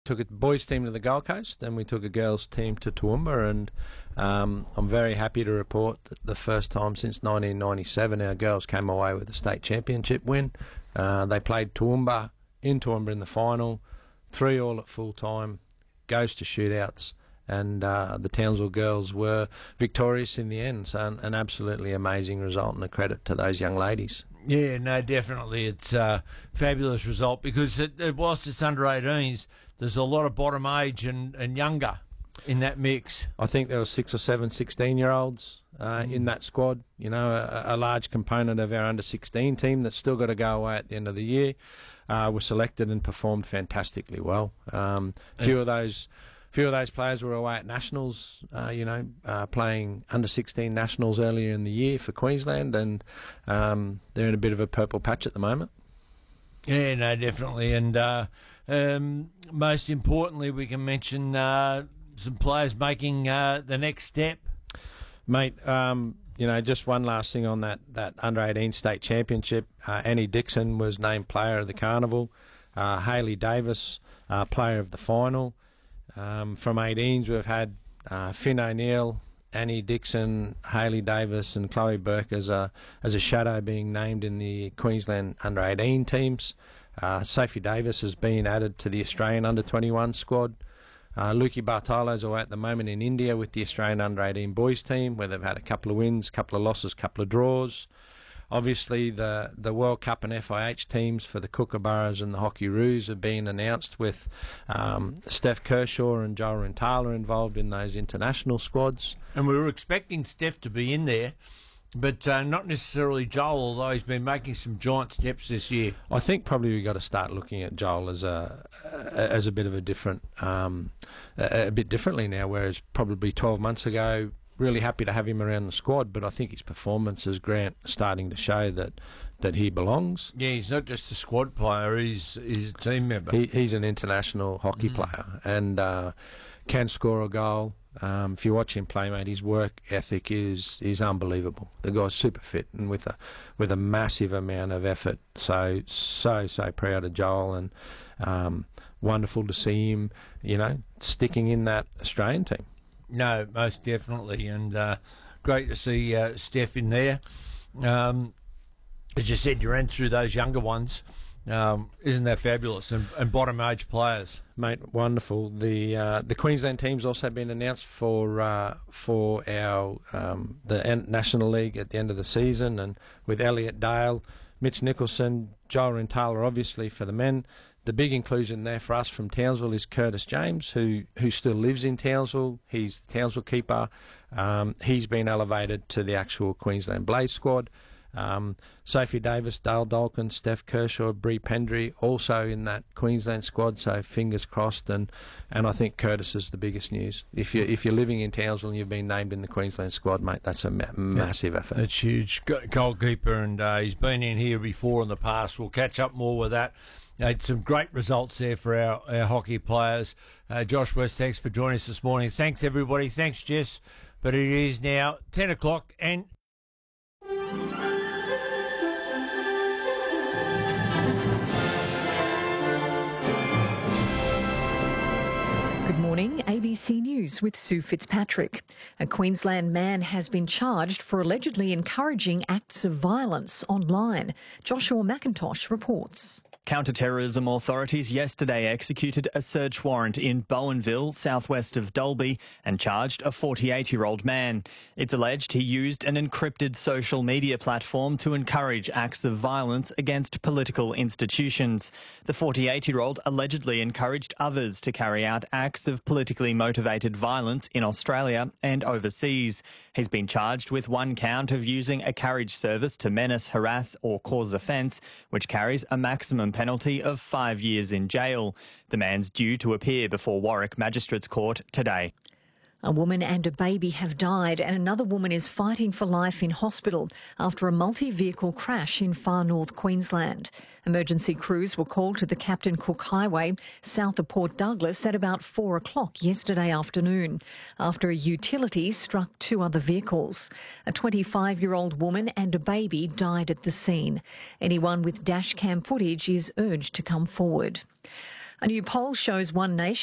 took a boys' team to the Gold Coast, and we took a girls' team to Toowoomba, and I'm very happy to report that the first time since 1997 our girls came away with a state championship win. They played Toowoomba in the final, 3-3 at full time, goes to shootouts, and the Townsville girls were victorious in the end. So an absolutely amazing result, and a credit to those young ladies. Yeah, no, definitely. It's a fabulous result because whilst it's under 18s, there's a lot of bottom age and younger in that mix. I think there were 6 or 7 16-year-olds in that squad. You know, a large component of our under-16 team that's still got to go away at the end of the year were selected and performed fantastically well. Few of those players were away at nationals, playing under-16 nationals earlier in the year for Queensland, and they're in a bit of a purple patch at the moment. Yeah, no, definitely. And most importantly, we can mention some players making the next step. Mate, just one last thing on that under-18 state championship. Annie Dixon was named player of the carnival. Hayley Davis, player of the final. From 18s, we've had Finn O'Neill, Annie Dixon, Hayley Davis and Chloe Burke as a shadow being named in the Queensland under-18 teams. Sophie Davis has been added to the Australian under-21 squad. Lukey Bartolo's away at the moment in India with the Australian under-18 boys team, where they've had a couple of wins, couple of losses, couple of draws. Obviously, the World Cup and FIH teams for the Kookaburras and the Hockey Roos have been announced, with Steph Kershaw and Joel Rintala involved in those international squads. And we were expecting Steph to be in there, but not necessarily Joel, although he's been making some giant steps this year. I think probably we've got to start looking at Joel as a bit of a different, a bit differently now, whereas probably 12 months ago, really happy to have him around the squad, but I think his performance as Grant starting to show that he belongs. Yeah, he's not just a squad player, he's a team member. He's an international hockey player and can score a goal. If you watch him play, mate, his work ethic is unbelievable. The guy's super fit and with a massive amount of effort. So proud of Joel, and wonderful to see him, sticking in that Australian team. No, most definitely, and great to see Steph in there. As you said, you ran through those younger ones. Isn't that fabulous? And bottom age players, mate, wonderful. The Queensland team's also been announced for our the National League at the end of the season, and with Elliot Dale, Mitch Nicholson, Joel Rintala, obviously for the men. The big inclusion there for us from Townsville is Curtis James, who still lives in Townsville. He's the Townsville keeper. He's been elevated to the actual Queensland Blaze squad. Sophie Davis, Dale Dolkin, Steph Kershaw, Bree Pendry also in that Queensland squad, so fingers crossed, and I think Curtis is the biggest news. If you're living in Townsville and you've been named in the Queensland squad, mate, that's a massive effort. It's huge. Goalkeeper, and he's been in here before in the past. We'll catch up more with that. Some great results there for our hockey players. Josh West, thanks for joining us this morning. Thanks everybody. Thanks Jess. But it is now 10 o'clock and Good morning, ABC News with Sue Fitzpatrick. A Queensland man has been charged for allegedly encouraging acts of violence online. Joshua McIntosh reports. Counter-terrorism authorities yesterday executed a search warrant in Bowenville, southwest of Dalby, and charged a 48-year-old man. It's alleged he used an encrypted social media platform to encourage acts of violence against political institutions. The 48-year-old allegedly encouraged others to carry out acts of politically motivated violence in Australia and overseas. He's been charged with one count of using a carriage service to menace, harass or cause offence, which carries a maximum penalty of 5 years in jail. The man's due to appear before Warwick Magistrates Court today. A woman and a baby have died, and another woman is fighting for life in hospital after a multi-vehicle crash in far north Queensland. Emergency crews were called to the Captain Cook Highway south of Port Douglas at about 4 o'clock yesterday afternoon after a utility struck two other vehicles. A 25-year-old woman and a baby died at the scene. Anyone with dash cam footage is urged to come forward. A new poll shows One Nation